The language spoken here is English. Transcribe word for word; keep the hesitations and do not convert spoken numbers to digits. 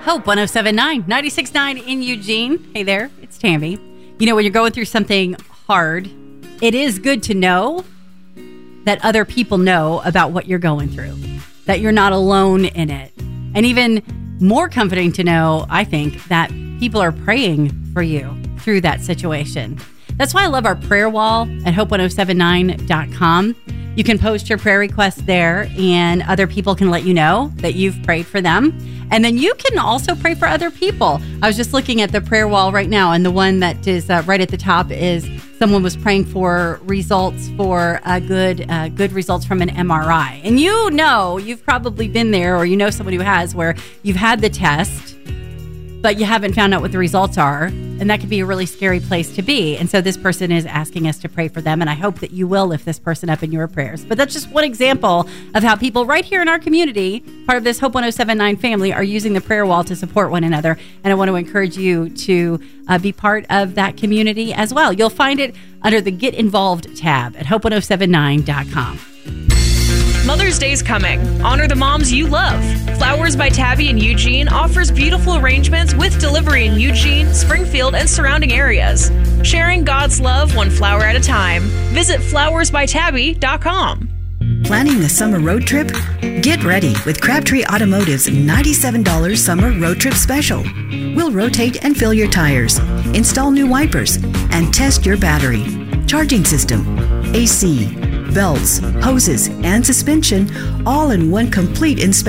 Hope one oh seven point nine, ninety-six point nine in Eugene. Hey there, it's Tammy. You know, when you're going through something hard, it is good to know that other people know about what you're going through, that you're not alone in it. And even more comforting to know, I think, that people are praying for you through that situation. That's why I love our prayer wall at hope one oh seven nine dot com. You can post your prayer requests there, and other people can let you know that you've prayed for them. And then you can also pray for other people. I was just looking at the prayer wall right now, and the one that is uh, right at the top is someone was praying for results for uh, good uh, good results from an M R I. And you know, you've probably been there, or you know someone who has, where you've had the test, but you haven't found out what the results are. And that could be a really scary place to be. And so this person is asking us to pray for them. And I hope that you will lift this person up in your prayers. But that's just one example of how people right here in our community, part of this Hope one oh seven point nine family, are using the prayer wall to support one another. And I want to encourage you to uh, be part of that community as well. You'll find it under the Get Involved tab at hope one oh seven nine dot com. Mother's Day's coming. Honor the moms you love. Flowers by Tabby in Eugene offers beautiful arrangements with delivery in Eugene, Springfield, and surrounding areas. Sharing God's love one flower at a time. Visit flowers by tabby dot com. Planning the summer road trip? Get ready with Crabtree Automotive's ninety-seven dollars summer road trip special. We'll rotate and fill your tires, install new wipers, and test your battery, charging system, A C, belts, hoses, and suspension, all in one complete inspection.